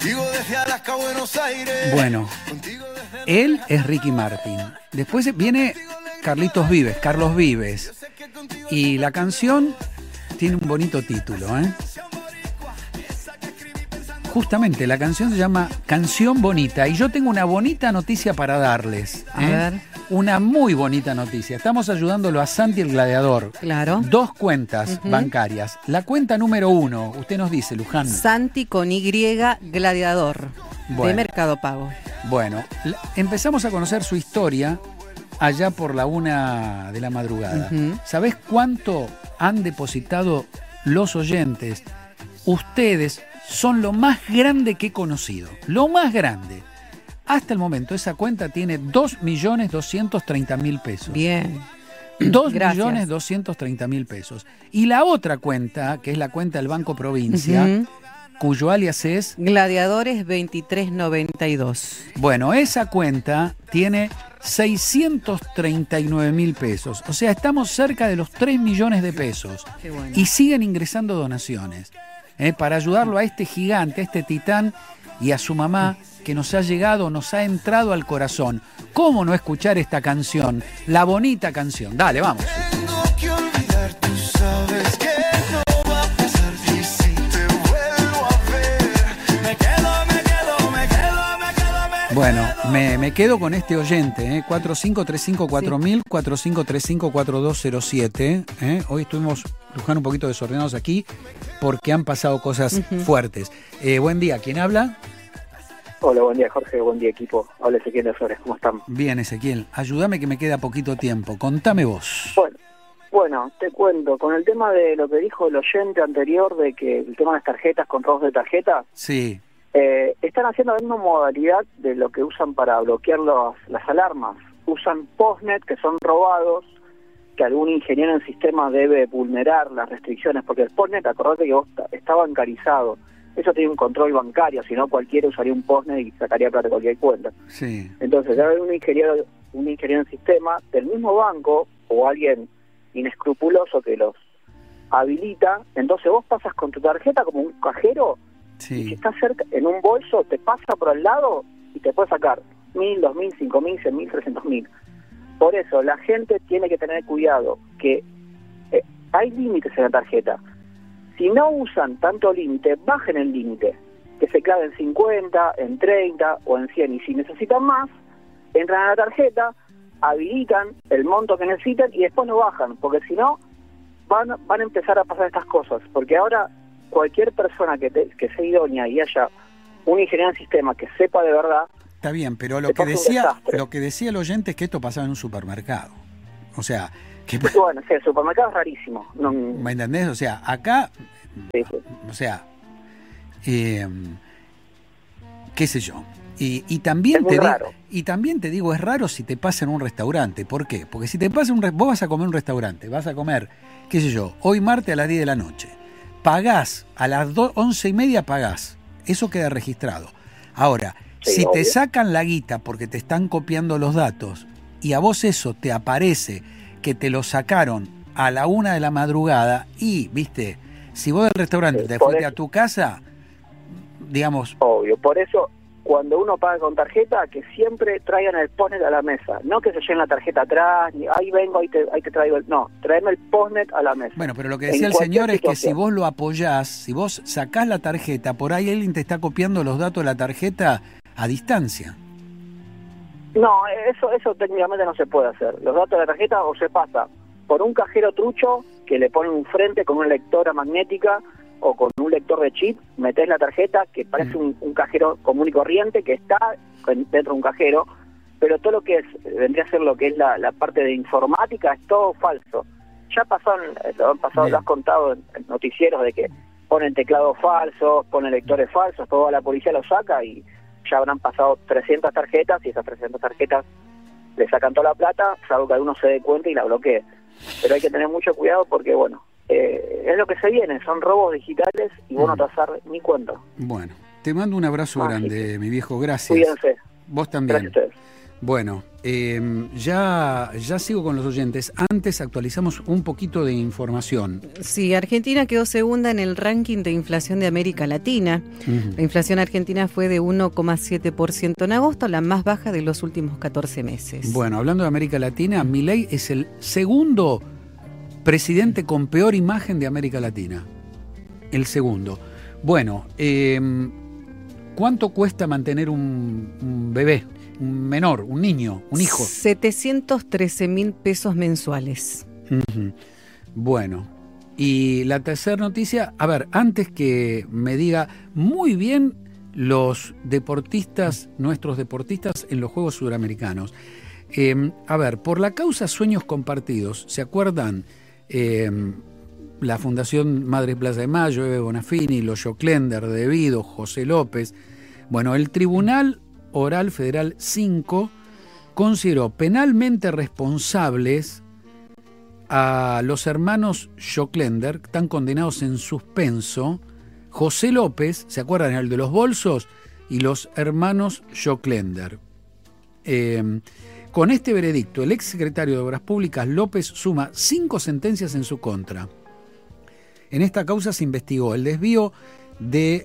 Bueno, él es Ricky Martin. Después viene Carlos Vives. Y la canción tiene un bonito título, ¿eh? Justamente, la canción se llama Canción Bonita. Y yo tengo una bonita noticia para darles. A ver. Una muy bonita noticia. Estamos ayudándolo a Santi el Gladiador. Claro. 2 cuentas bancarias. La cuenta número 1, usted nos dice, Luján. Santi con Y, Gladiador. Bueno. De Mercado Pago. Bueno, empezamos a conocer su historia allá por la 1 de la madrugada. ¿Sabés cuánto han depositado los oyentes? Ustedes son lo más grande que he conocido. Lo más grande. Hasta el momento esa cuenta tiene 2.230.000 pesos. Bien. 2.230.000 pesos. Y la otra cuenta, que es la cuenta del Banco Provincia, cuyo alias es Gladiadores 2392. Bueno, esa cuenta tiene 639.000 pesos. O sea, estamos cerca de los 3 millones de pesos. Qué bueno. Y siguen ingresando donaciones para ayudarlo a este gigante, a este titán y a su mamá, que nos ha entrado al corazón. ¿Cómo no escuchar esta canción? La bonita canción. Dale, vamos. Tengo que olvidar, tú sabes que no va a pasar. Y si te vuelvo a ver, me quedo. Bueno, me quedo con este oyente, 45354000, 45354207. Hoy estuvimos, Luján, un poquito desordenados aquí porque han pasado cosas fuertes. Buen día, ¿quién habla? Hola, buen día Jorge, buen día equipo. Hola Ezequiel de Flores, ¿cómo están? Bien, Ezequiel, ayúdame que me queda poquito tiempo, contame vos. Bueno, te cuento, con el tema de lo que dijo el oyente anterior, de que el tema de las tarjetas, con robos de tarjeta, sí. Están haciendo la misma modalidad de lo que usan para bloquear las alarmas. Usan postnet, que son robados, que algún ingeniero en sistema debe vulnerar las restricciones, porque el postnet, acordate que vos está bancarizado. Eso tiene un control bancario, si no cualquiera usaría un postnet y sacaría plata de cualquier cuenta. Sí. Entonces, debe haber un ingeniero en sistema del mismo banco o alguien inescrupuloso que los habilita. Entonces vos pasas con tu tarjeta como un cajero. Sí. Y si estás cerca, en un bolso, te pasa por al lado y te puede sacar 1.000, 2.000, 5.000, 100.000, 300.000. Por eso, la gente tiene que tener cuidado, que hay límites en la tarjeta. Si no usan tanto límite, bajen el límite, que se clave en 50, en 30 o en 100. Y si necesitan más, entran a la tarjeta, habilitan el monto que necesitan y después lo bajan, porque si no, van a empezar a pasar estas cosas. Porque ahora cualquier persona que sea idónea y haya un ingeniero en sistema que sepa de verdad... Está bien, pero lo que decía el oyente es que esto pasaba en un supermercado. O sea... Bueno, sí, el supermercado es rarísimo. No, ¿me entendés? O sea, acá... Sí. O sea... qué sé yo. Y también te digo, es raro si te pasa en un restaurante. ¿Por qué? Porque si te pasa vos vas a comer en un restaurante, vas a comer, qué sé yo, hoy martes a las 10 de la noche. Pagás, a las 11:30 pagás. Eso queda registrado. Ahora, si te sacan la guita porque te están copiando los datos y a vos eso te aparece que te lo sacaron a la 1 de la madrugada y, viste, si vos del restaurante te fuiste a tu casa, digamos... Obvio, por eso... Cuando uno paga con tarjeta, que siempre traigan el postnet a la mesa. No que se lleven la tarjeta atrás, ni ahí vengo, ahí te traigo No, tráeme el postnet a la mesa. Bueno, pero lo que decía el señor es que si vos lo apoyás, si vos sacás la tarjeta, por ahí alguien te está copiando los datos de la tarjeta a distancia. No, eso técnicamente no se puede hacer. Los datos de la tarjeta o se pasa por un cajero trucho que le pone un frente con una lectora magnética o con un lector de chip, metés la tarjeta, que parece un cajero común y corriente, que está dentro de un cajero, pero todo lo que vendría a ser lo que es la parte de informática, es todo falso. Ya lo has contado en noticieros de que ponen teclados falsos, ponen lectores falsos, toda la policía lo saca y ya habrán pasado 300 tarjetas y esas 300 tarjetas le sacan toda la plata, salvo que alguno se dé cuenta y la bloquee. Pero hay que tener mucho cuidado porque, bueno, es lo que se viene, son robos digitales y vos no te vas a dar ni cuenta. Bueno, te mando un abrazo grande, mi viejo, gracias. Cuídense. Vos también. Gracias a ustedes. Bueno, ya sigo con los oyentes. Antes actualizamos un poquito de información. Sí, Argentina quedó segunda en el ranking de inflación de América Latina. La inflación argentina fue de 1,7% en agosto, la más baja de los últimos 14 meses. Bueno, hablando de América Latina, Milei es el segundo presidente con peor imagen de América Latina. El segundo. Bueno, ¿cuánto cuesta mantener un bebé? Un menor, un niño, un hijo. 713.000 pesos mensuales. Bueno, y la tercera noticia, a ver, antes que me diga muy bien los deportistas, nuestros deportistas en los Juegos Suramericanos. A ver, por la causa Sueños Compartidos, ¿se acuerdan? La Fundación Madre Plaza de Mayo, Eve Bonafini, los Joclender, De Vido, José López. Bueno, el Tribunal Oral Federal 5 consideró penalmente responsables a los hermanos Joclender, que están condenados en suspenso, José López, ¿se acuerdan? El de los bolsos, y los hermanos Joclender. Con este veredicto, el exsecretario de Obras Públicas López suma 5 sentencias en su contra. En esta causa se investigó el desvío de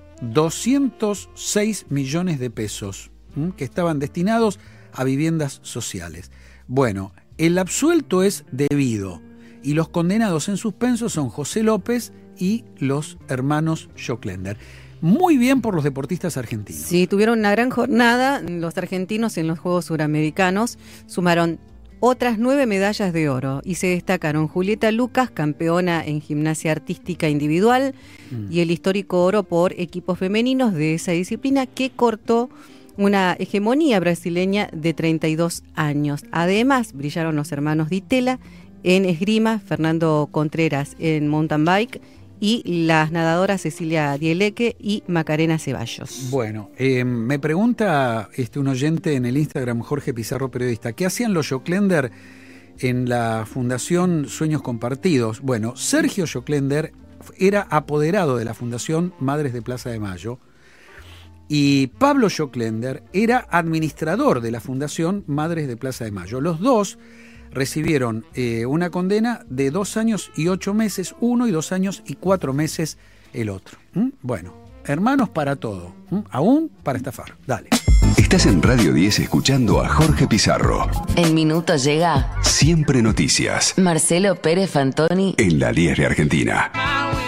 206 millones de pesos que estaban destinados a viviendas sociales. Bueno, el absuelto es De Vido y los condenados en suspenso son José López y los hermanos Joclender. Muy bien por los deportistas argentinos. Sí, tuvieron una gran jornada los argentinos en los Juegos Suramericanos. Sumaron otras 9 medallas de oro y se destacaron Julieta Lucas, campeona en gimnasia artística individual, y el histórico oro por equipos femeninos de esa disciplina, que cortó una hegemonía brasileña de 32 años. Además, brillaron los hermanos Ditela en esgrima, Fernando Contreras en mountain bike y las nadadoras Cecilia Dieleque y Macarena Ceballos. Bueno, me pregunta un oyente en el Instagram, Jorge Pizarro Periodista, ¿qué hacían los Joclender en la Fundación Sueños Compartidos? Bueno, Sergio Joclender era apoderado de la Fundación Madres de Plaza de Mayo y Pablo Joclender era administrador de la Fundación Madres de Plaza de Mayo. Los dos recibieron una condena de 2 años y 8 meses uno y 2 años y 4 meses el otro. Bueno, hermanos para todo, aún para estafar. Dale. Estás en Radio 10 escuchando a Jorge Pizarro. En minutos llega Siempre Noticias. Marcelo Pérez Fantoni En la 10 de Argentina.